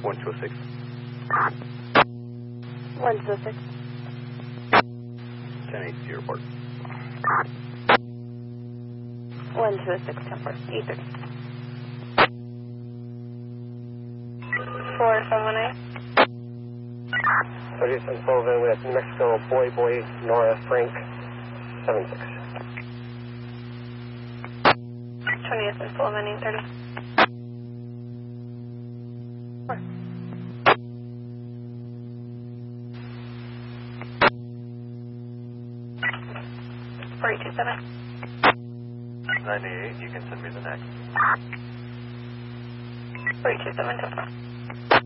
126. 126. 10-8 to your report. 126, 10-4, 830. 4718. 30th and Sullivan with New Mexico, Boy, Nora, Frank, 76. 20th and Sullivan, 830. 4827. 98, you can send me the next. 4827, 10-4.